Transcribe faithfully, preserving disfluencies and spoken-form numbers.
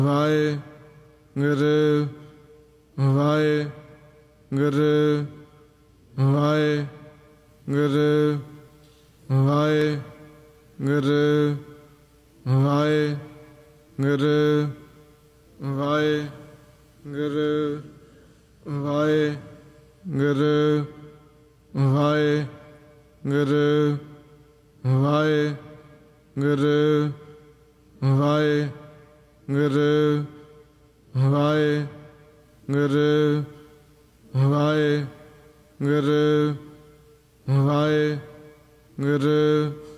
Waheguru Waheguru Waheguru Waheguru Waheguru Waheguru Waheguru Waheguru Waheguru Waheguru Waheguru Waheguru Waheguru